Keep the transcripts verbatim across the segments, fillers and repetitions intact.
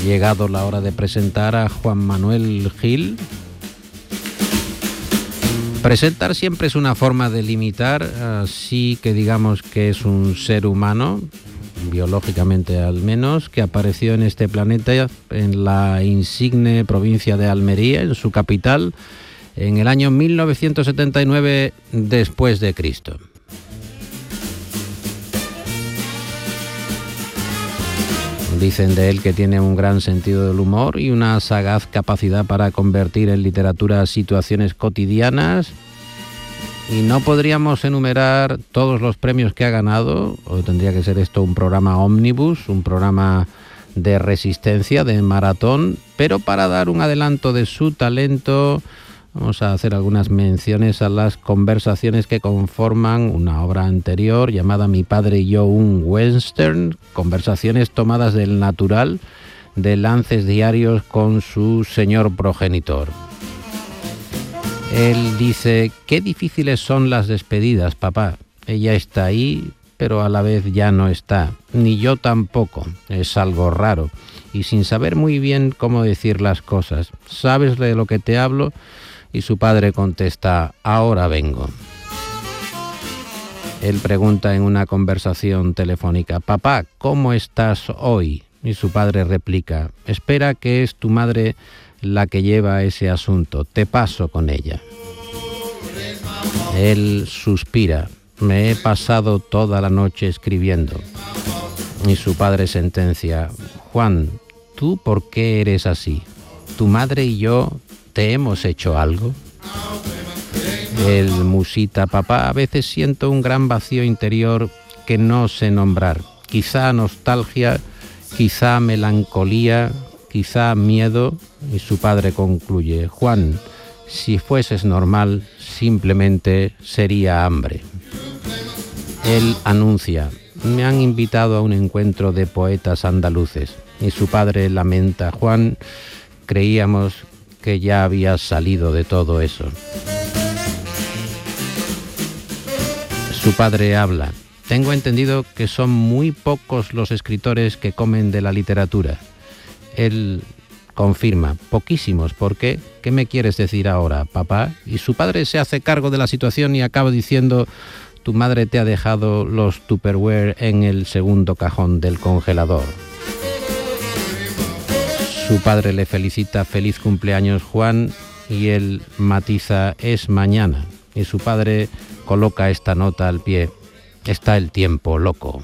llegado la hora de presentar a Juan Manuel Gil. Presentar siempre es una forma de limitar, así que digamos que es un ser humano, biológicamente al menos, que apareció en este planeta, en la insigne provincia de Almería, en su capital, en el año mil novecientos setenta y nueve después de Cristo. Dicen de él que tiene un gran sentido del humor y una sagaz capacidad para convertir en literatura situaciones cotidianas. Y no podríamos enumerar todos los premios que ha ganado, o tendría que ser esto un programa ómnibus, un programa de resistencia, de maratón, pero para dar un adelanto de su talento, vamos a hacer algunas menciones a las conversaciones que conforman una obra anterior llamada Mi padre y yo, un western, conversaciones tomadas del natural, de lances diarios con su señor progenitor. Él dice: qué difíciles son las despedidas, papá. Ella está ahí, pero a la vez ya no está. Ni yo tampoco. Es algo raro. Y sin saber muy bien cómo decir las cosas. ¿Sabes de lo que te hablo? Y su padre contesta: ahora vengo. Él pregunta en una conversación telefónica: papá, ¿cómo estás hoy? Y su padre replica: espera, que es tu madre la que lleva ese asunto, te paso con ella. Él suspira: me he pasado toda la noche escribiendo. Y su padre sentencia: Juan, ¿tú por qué eres así? ¿Tu madre y yo te hemos hecho algo? Él musita: papá, a veces siento un gran vacío interior que no sé nombrar. Quizá nostalgia, quizá melancolía, quizá miedo. Y su padre concluye: Juan, si fueses normal, simplemente sería hambre. Él anuncia: me han invitado a un encuentro de poetas andaluces. Y su padre lamenta: Juan, creíamos que ya habías salido de todo eso. Su padre habla: tengo entendido que son muy pocos los escritores que comen de la literatura. Él confirma: poquísimos. ¿Por qué? ¿Qué me quieres decir ahora, papá? Y su padre se hace cargo de la situación y acaba diciendo: tu madre te ha dejado los Tupperware en el segundo cajón del congelador. Su padre le felicita: feliz cumpleaños, Juan, y él matiza: es mañana. Y su padre coloca esta nota al pie: está el tiempo loco.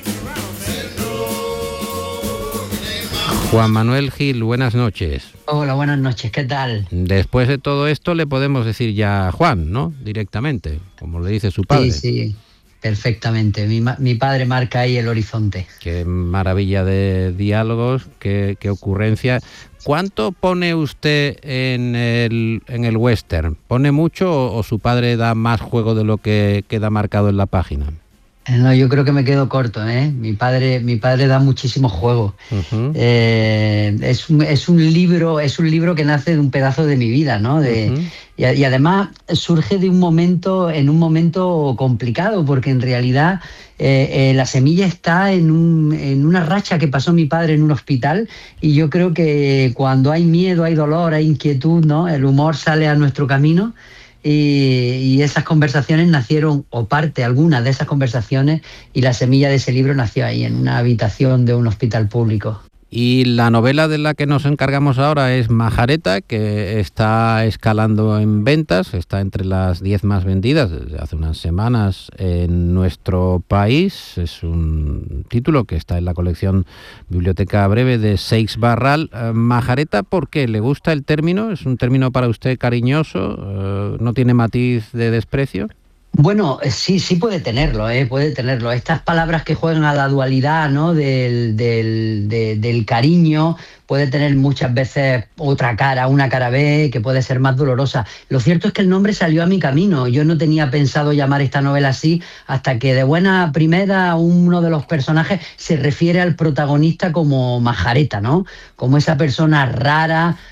Juan Manuel Gil, buenas noches. Hola, buenas noches, ¿qué tal? Después de todo esto le podemos decir ya Juan, ¿no? Directamente, como le dice su padre. Sí, sí, perfectamente. Mi, mi padre marca ahí el horizonte. Qué maravilla de diálogos, qué, qué ocurrencia. ¿Cuánto pone usted en el, en el western? ¿Pone mucho o, o su padre da más juego de lo que queda marcado en la página? No, yo creo que me quedo corto, ¿eh? Mi padre, mi padre da muchísimo juego. Uh-huh. Eh, es, un, es un libro, es un libro que nace de un pedazo de mi vida, ¿no? De, uh-huh. y, y además surge de un momento, en un momento complicado, porque en realidad eh, eh, la semilla está en, un, en una racha que pasó mi padre en un hospital, y yo creo que cuando hay miedo, hay dolor, hay inquietud, ¿no? El humor sale a nuestro camino. Y, y esas conversaciones nacieron, o parte alguna de esas conversaciones, y la semilla de ese libro nació ahí, en una habitación de un hospital público. Y la novela de la que nos encargamos ahora es Majareta, que está escalando en ventas, está entre las diez más vendidas desde hace unas semanas en nuestro país. Es un título que está en la colección Biblioteca Breve de Seix Barral. Majareta, ¿por qué? ¿Le gusta el término? ¿Es un término para usted cariñoso? ¿No tiene matiz de desprecio? Bueno, sí, sí puede tenerlo, ¿eh? puede tenerlo. Estas palabras que juegan a la dualidad, ¿no? del, del, de, del cariño, puede tener muchas veces otra cara, una cara B, que puede ser más dolorosa. Lo cierto es que el nombre salió a mi camino. Yo no tenía pensado llamar esta novela así, hasta que de buena primera uno de los personajes se refiere al protagonista como Majareta, ¿no? Como esa persona rara,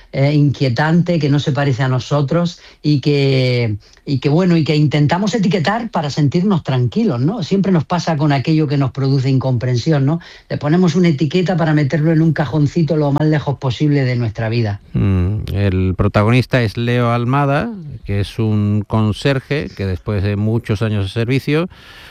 eh, inquietante, que no se parece a nosotros y que, y que, bueno, y que intentamos etiquetar para sentirnos tranquilos, ¿no? Siempre nos pasa con aquello que nos produce incomprensión, ¿no? Le ponemos una etiqueta para meterlo en un cajoncito lo más lejos posible de nuestra vida. Mm, el protagonista es Leo Almada, que es un conserje que después de muchos años de servicio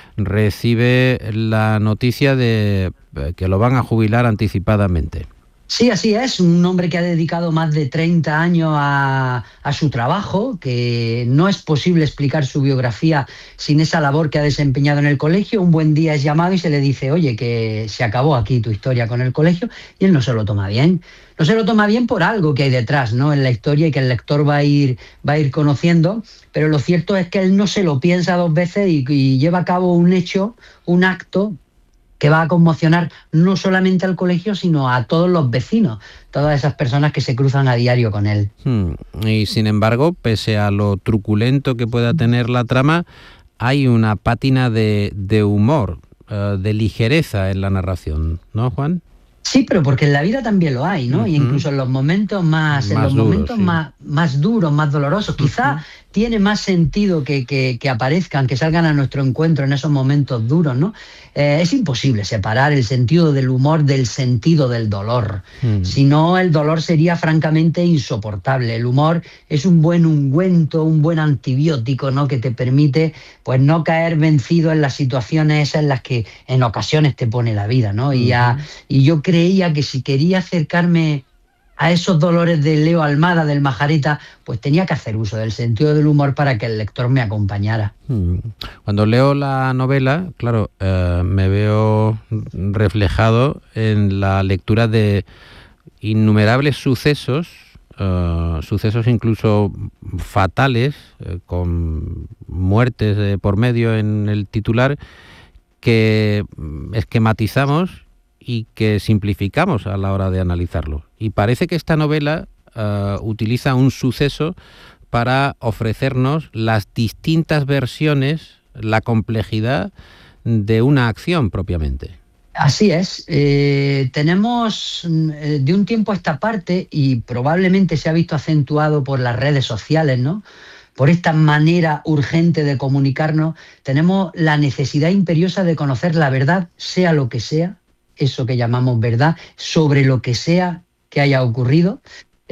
recibe la noticia de que lo van a jubilar anticipadamente. Sí, así es, un hombre que ha dedicado más de treinta años a, a su trabajo, que no es posible explicar su biografía sin esa labor que ha desempeñado en el colegio. Un buen día es llamado y se le dice, oye, que se acabó aquí tu historia con el colegio, y él no se lo toma bien. No se lo toma bien por algo que hay detrás, ¿no?, en la historia y que el lector va a ir, va a ir conociendo, pero lo cierto es que él no se lo piensa dos veces y, y lleva a cabo un hecho, un acto, que va a conmocionar no solamente al colegio, sino a todos los vecinos, todas esas personas que se cruzan a diario con él. Hmm. Y sin embargo, pese a lo truculento que pueda tener la trama, hay una pátina de, de humor, uh, de ligereza en la narración, ¿no, Juan? Sí, pero porque en la vida también lo hay, ¿no? Uh-huh. Y incluso en los momentos más, más en los duros, momentos sí. más, más duros, más dolorosos, quizá uh-huh. tiene más sentido que, que, que aparezcan, que salgan a nuestro encuentro en esos momentos duros, ¿no? Eh, es imposible separar el sentido del humor del sentido del dolor. Uh-huh. Si no, el dolor sería francamente insoportable. El humor es un buen ungüento, un buen antibiótico, ¿no?, que te permite, pues, no caer vencido en las situaciones esas en las que en ocasiones te pone la vida, ¿no? Uh-huh. Y, a, y yo creía que si quería acercarme a esos dolores de Leo Almada, del Majareta, pues tenía que hacer uso del sentido del humor para que el lector me acompañara. Cuando leo la novela, claro, eh, me veo reflejado en la lectura de innumerables sucesos, uh, sucesos incluso fatales, eh, con muertes eh, por medio en el titular, que esquematizamos y que simplificamos a la hora de analizarlo. Y parece que esta novela uh, utiliza un suceso para ofrecernos las distintas versiones, la complejidad de una acción propiamente. Así es. Eh, tenemos eh, de un tiempo a esta parte, y probablemente se ha visto acentuado por las redes sociales, ¿no?, por esta manera urgente de comunicarnos, tenemos la necesidad imperiosa de conocer la verdad, sea lo que sea, eso que llamamos verdad, sobre lo que sea que haya ocurrido,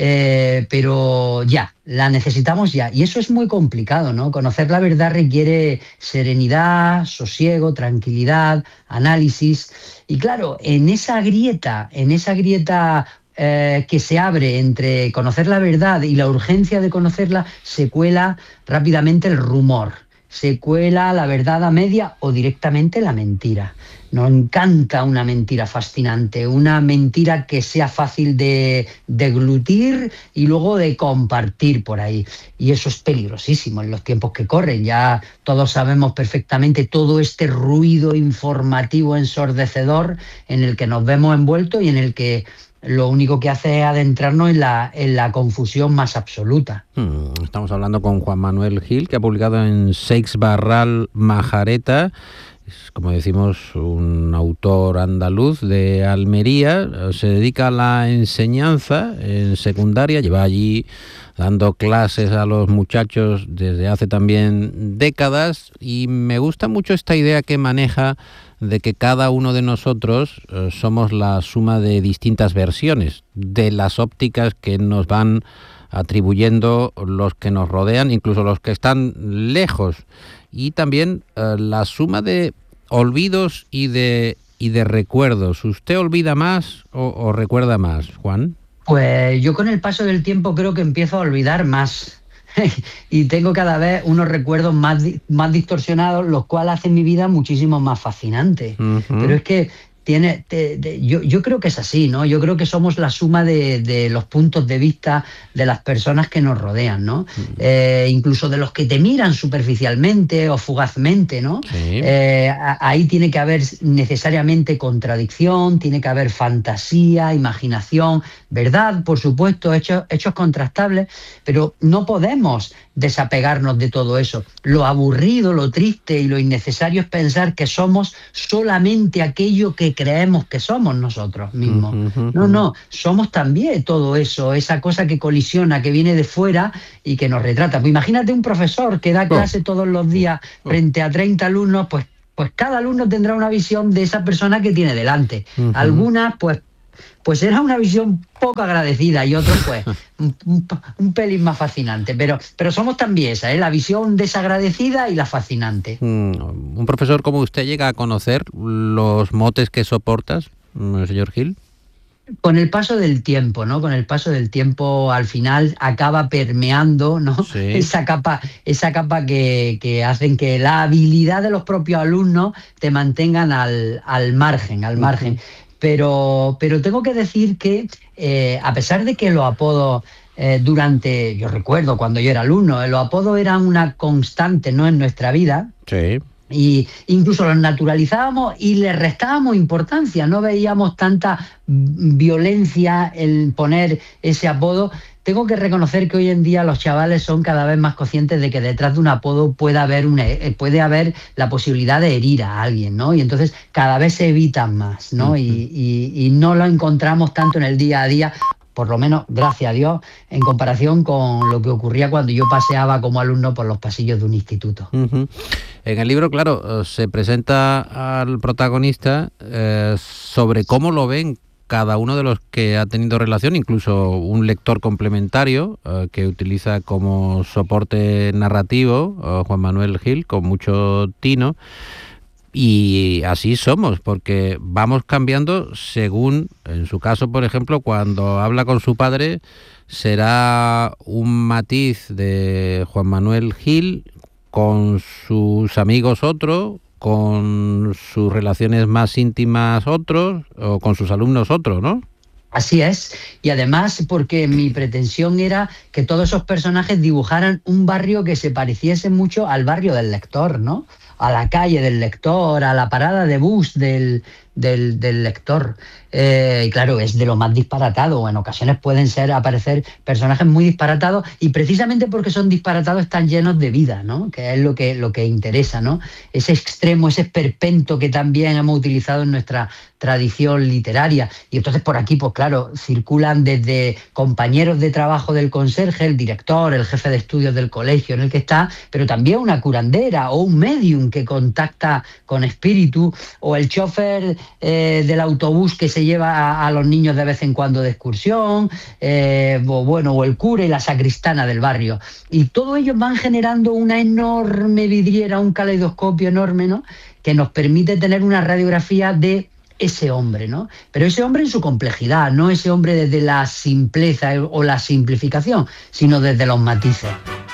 eh, pero ya, la necesitamos ya. Y eso es muy complicado, ¿no? Conocer la verdad requiere serenidad, sosiego, tranquilidad, análisis. Y claro, en esa grieta, en esa grieta eh, que se abre entre conocer la verdad y la urgencia de conocerla, se cuela rápidamente el rumor. Se cuela la verdad a media o directamente la mentira. Nos encanta una mentira fascinante, una mentira que sea fácil de deglutir y luego de compartir por ahí. Y eso es peligrosísimo en los tiempos que corren. Ya todos sabemos perfectamente todo este ruido informativo ensordecedor en el que nos vemos envueltos y en el que lo único que hace es adentrarnos en la, en la confusión más absoluta. Hmm, estamos hablando con Juan Manuel Gil, que ha publicado en Seix Barral Majareta. Es, como decimos, un autor andaluz de Almería. Se dedica a la enseñanza en secundaria, lleva allí dando clases a los muchachos desde hace también décadas, y me gusta mucho esta idea que maneja de que cada uno de nosotros eh, somos la suma de distintas versiones, de las ópticas que nos van atribuyendo los que nos rodean, incluso los que están lejos, y también eh, la suma de olvidos y de, y de recuerdos. ¿Usted olvida más o, o recuerda más, Juan? Pues yo con el paso del tiempo creo que empiezo a olvidar más. Y tengo cada vez unos recuerdos más, más distorsionados, los cuales hacen mi vida muchísimo más fascinante. Uh-huh. Pero es que tiene, te, te, yo, yo creo que es así, ¿no? Yo creo que somos la suma de, de los puntos de vista de las personas que nos rodean, ¿no? Uh-huh. Eh, incluso de los que te miran superficialmente o fugazmente, ¿no? Sí. Eh, a, ahí tiene que haber necesariamente contradicción, tiene que haber fantasía, imaginación, verdad, por supuesto, hechos, hechos contrastables, pero no podemos desapegarnos de todo eso. Lo aburrido, lo triste y lo innecesario es pensar que somos solamente aquello que creemos que somos nosotros mismos. Uh-huh. No, no, somos también todo eso, esa cosa que colisiona, que viene de fuera y que nos retrata. Pues imagínate un profesor que da clase todos los días frente a treinta alumnos, pues, pues cada alumno tendrá una visión de esa persona que tiene delante. Uh-huh. Algunas, pues, pues era una visión poco agradecida y otros, pues, un, un, un pelín más fascinante. Pero, pero somos también esa, ¿eh? La visión desagradecida y la fascinante. Mm, ¿un profesor como usted llega a conocer los motes que soportas, señor Gil? Con el paso del tiempo, ¿no? Con el paso del tiempo, al final acaba permeando, ¿no? Sí. Esa capa, esa capa que, que hacen que la habilidad de los propios alumnos te mantengan al, al margen, al margen. Uh-huh. Pero, pero tengo que decir que, eh, a pesar de que los apodos eh, durante, yo recuerdo cuando yo era alumno, eh, los apodos eran una constante, ¿no?, en nuestra vida. Sí. Y incluso los naturalizábamos y les restábamos importancia, no veíamos tanta violencia en poner ese apodo. Tengo que reconocer que hoy en día los chavales son cada vez más conscientes de que detrás de un apodo puede haber, una, puede haber la posibilidad de herir a alguien, ¿no? Y entonces cada vez se evitan más, ¿no? Uh-huh. y, y, y no lo encontramos tanto en el día a día, por lo menos, gracias a Dios, en comparación con lo que ocurría cuando yo paseaba como alumno por los pasillos de un instituto. Uh-huh. En el libro, claro, se presenta al protagonista eh, sobre cómo lo ven cada uno de los que ha tenido relación, incluso un lector complementario eh, que utiliza como soporte narrativo, eh, Juan Manuel Gil, con mucho tino. Y así somos, porque vamos cambiando según, en su caso, por ejemplo, cuando habla con su padre, será un matiz de Juan Manuel Gil, con sus amigos otro, con sus relaciones más íntimas otros, o con sus alumnos otro, ¿no? Así es, y además porque mi pretensión era que todos esos personajes dibujaran un barrio que se pareciese mucho al barrio del lector, ¿no? A la calle del lector, a la parada de bus del, del, del lector. Eh, y claro, es de lo más disparatado. En ocasiones pueden ser aparecer personajes muy disparatados y precisamente porque son disparatados están llenos de vida, ¿no? Que es lo que, lo que interesa, ¿no? Ese extremo, ese esperpento que también hemos utilizado en nuestra tradición literaria. Y entonces por aquí, pues claro, circulan desde compañeros de trabajo del conserje, el director, el jefe de estudios del colegio en el que está, pero también una curandera o un medium que contacta con espíritu, o el chofer eh, del autobús que se lleva a, a los niños de vez en cuando de excursión, eh, o bueno, o el cura y la sacristana del barrio. Y todos ellos van generando una enorme vidriera, un caleidoscopio enorme, ¿no?, que nos permite tener una radiografía de ese hombre, ¿no? Pero ese hombre en su complejidad, no ese hombre desde la simpleza o la simplificación, sino desde los matices.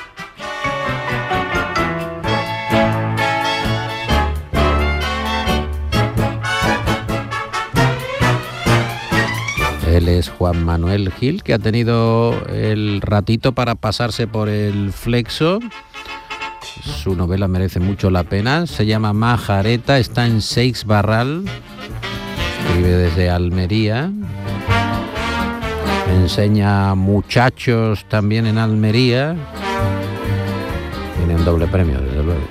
Él es Juan Manuel Gil, que ha tenido el ratito para pasarse por el Flexo. Su novela merece mucho la pena. Se llama Majareta, está en Seix Barral. Escribe desde Almería. Enseña muchachos también en Almería. Tiene un doble premio, desde luego.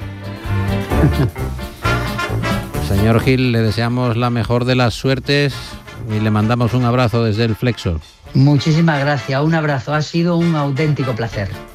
Señor Gil, le deseamos la mejor de las suertes y le mandamos un abrazo desde el Flexo. Muchísimas gracias, un abrazo, ha sido un auténtico placer.